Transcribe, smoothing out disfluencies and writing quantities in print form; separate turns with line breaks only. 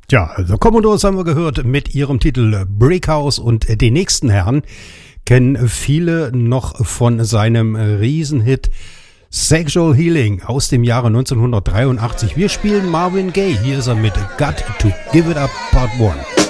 Tja, The Commodores haben wir gehört mit ihrem Titel Brickhouse und den nächsten Herrn kennen viele noch von seinem Riesenhit Sexual Healing aus dem Jahre 1983. Wir spielen Marvin Gaye. Hier ist er mit Got to Give It Up Part 1.